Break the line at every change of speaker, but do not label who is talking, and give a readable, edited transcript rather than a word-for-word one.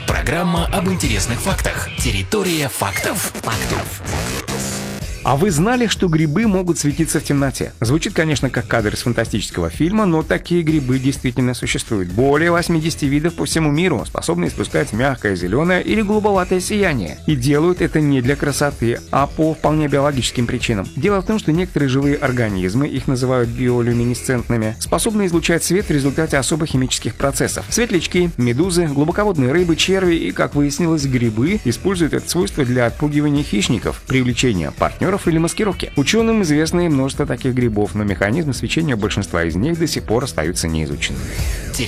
Программа об интересных фактах. Территория фактов.
А вы знали, что грибы могут светиться в темноте? Звучит, конечно, как кадр из фантастического фильма, но такие грибы действительно существуют. Более 80 видов по всему миру, способны испускать мягкое зеленое или голубоватое сияние. И делают это не для красоты, а по вполне биологическим причинам. Дело в том, что некоторые живые организмы, их называют биолюминесцентными, способны излучать свет в результате особых химических процессов. Светлячки, медузы, глубоководные рыбы, черви и, как выяснилось, грибы используют это свойство для отпугивания хищников, привлечения партнеров или маскировки. Ученым известно и множество таких грибов, но механизмы свечения большинства из них до сих пор остаются неизученными.